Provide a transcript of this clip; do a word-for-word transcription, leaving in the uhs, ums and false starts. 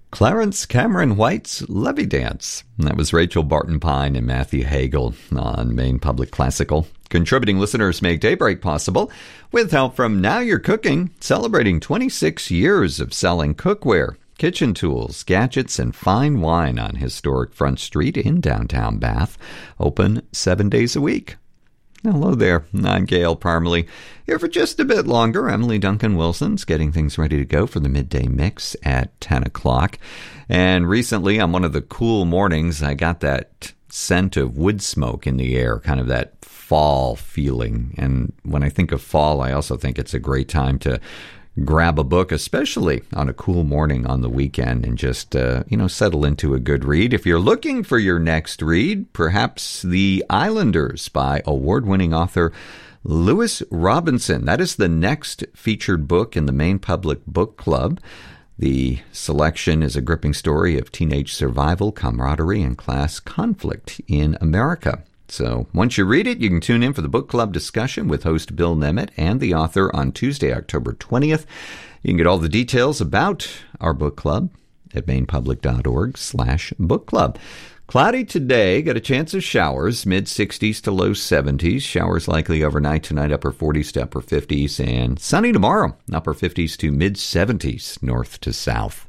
Clarence Cameron White's Levee Dance. That was Rachel Barton Pine and Matthew Hagel on Maine Public Classical. Contributing listeners make Daybreak possible with help from Now You're Cooking, celebrating twenty-six years of selling cookware, kitchen tools, gadgets, and fine wine on historic Front Street in downtown Bath. Open seven days a week. Hello there, I'm Gail Parmalee. Here for just a bit longer, Emily Duncan Wilson's getting things ready to go for the midday mix at ten o'clock. And recently, on one of the cool mornings, I got that scent of wood smoke in the air, kind of that fall feeling. And when I think of fall, I also think it's a great time to grab a book, especially on a cool morning on the weekend, and just, uh, you know, settle into a good read. If you're looking for your next read, perhaps The Islanders by award-winning author Lewis Robinson. That is the next featured book in the Maine Public Book Club. The selection is a gripping story of teenage survival, camaraderie, and class conflict in America. So once you read it, you can tune in for the book club discussion with host Bill Nemeth and the author on Tuesday, October twentieth. You can get all the details about our book club at mainepublic.org slash book club. Cloudy today, got a chance of showers, mid sixties to low seventies. Showers likely overnight tonight, upper forties to upper fifties. And sunny tomorrow, upper fifties to mid seventies, north to south.